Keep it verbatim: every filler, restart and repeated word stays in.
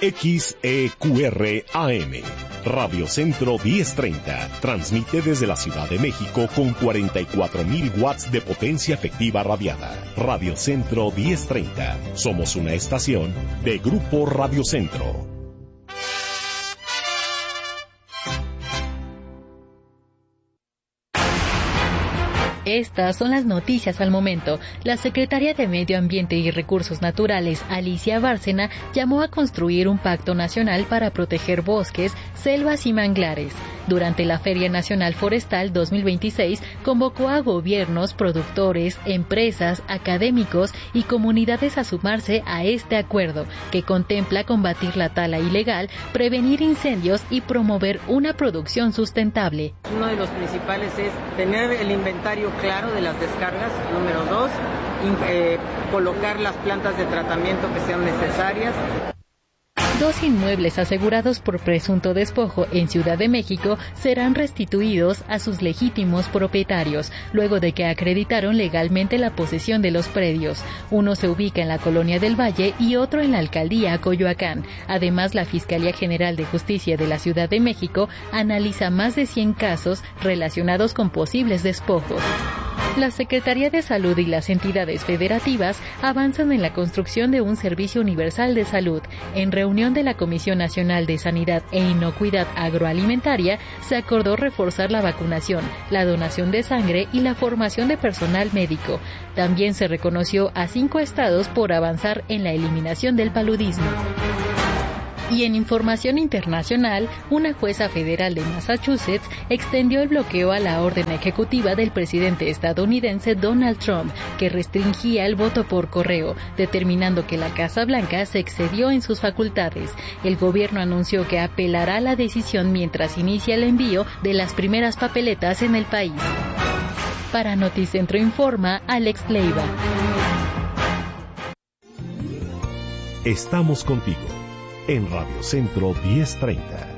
X E Q R A M. Radio Centro diez treinta. Transmite desde la Ciudad de México con cuarenta y cuatro mil watts de potencia efectiva radiada. Radio Centro diez treinta. Somos una estación de Grupo Radio Centro. Estas son las noticias al momento. La Secretaría de Medio Ambiente y Recursos Naturales, Alicia Bárcena, llamó a construir un pacto nacional para proteger bosques, selvas y manglares. Durante la Feria Nacional Forestal dos mil veintiséis, convocó a gobiernos, productores, empresas, académicos y comunidades a sumarse a este acuerdo, que contempla combatir la tala ilegal, prevenir incendios y promover una producción sustentable. Uno de los principales es tener el inventario claro de las descargas. Número dos, eh, colocar las plantas de tratamiento que sean necesarias. Dos inmuebles asegurados por presunto despojo en Ciudad de México serán restituidos a sus legítimos propietarios, luego de que acreditaron legalmente la posesión de los predios. Uno se ubica en la Colonia del Valle y otro en la Alcaldía Coyoacán. Además, la Fiscalía General de Justicia de la Ciudad de México analiza más de cien casos relacionados con posibles despojos. La Secretaría de Salud y las entidades federativas avanzan en la construcción de un servicio universal de salud. En reunión de la Comisión Nacional de Sanidad e Inocuidad Agroalimentaria, se acordó reforzar la vacunación, la donación de sangre y la formación de personal médico. También se reconoció a cinco estados por avanzar en la eliminación del paludismo. Y en información internacional, una jueza federal de Massachusetts extendió el bloqueo a la orden ejecutiva del presidente estadounidense Donald Trump, que restringía el voto por correo, determinando que la Casa Blanca se excedió en sus facultades. El gobierno anunció que apelará la decisión mientras inicia el envío de las primeras papeletas en el país. Para Noticentro Informa, Alex Leiva. Estamos contigo en Radio Centro diez treinta.